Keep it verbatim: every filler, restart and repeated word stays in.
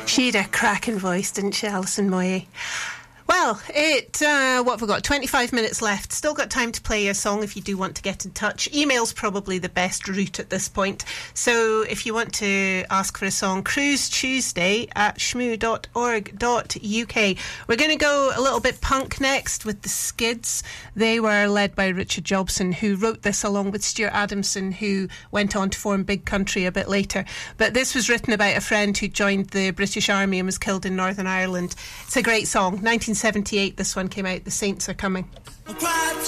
She had a cracking voice, didn't she, Alison Moyet? Well, it, uh, what have we got? twenty-five minutes left. Still got time to play a song if you do want to get in touch. Email's probably the best route at this point. So if you want to ask for a song, Cruise Tuesday at shmoo dot org dot U K. We're going to go a little bit punk next with the Skids. They were led by Richard Jobson, who wrote this along with Stuart Adamson, who went on to form Big Country a bit later. But this was written about a friend who joined the British Army and was killed in Northern Ireland. It's a great song. nineteen seventy-eight, this one came out. The Saints Are Coming.